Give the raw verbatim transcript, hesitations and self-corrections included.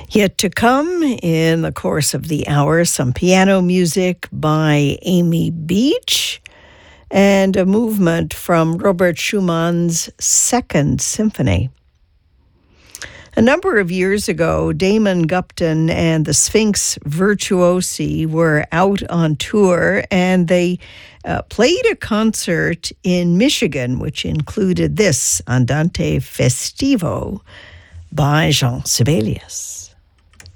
Yet to come in the course of the hour, some piano music by Amy Beach and a movement from Robert Schumann's Second Symphony. A number of years ago, Damon Gupton and the Sphinx Virtuosi were out on tour, and they uh, played a concert in Michigan, which included this Andante Festivo by Jean Sibelius.